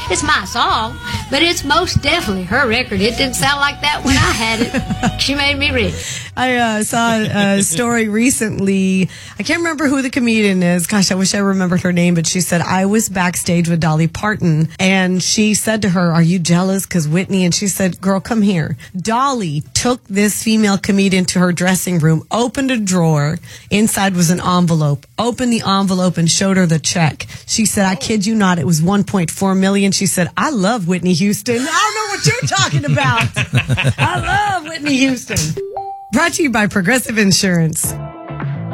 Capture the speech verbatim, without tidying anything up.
It's my song, but it's most definitely her record. It didn't sound like that when I had it. She made me rich. I uh, saw a story recently. I can't remember who the comedian is. Gosh, I wish I remembered her name, but she said, I was backstage with Dolly Parton, and she said to her, are you jealous? Because Whitney, and she said, girl, come here. Dolly took this female comedian to her dressing room, opened a drawer. Inside was an envelope. Opened the envelope and showed her the check. She said, I kid you not, it was one point four million dollars. She said, I love Whitney Houston. I don't know what you're talking about. I love Whitney Houston. Brought to you by Progressive Insurance.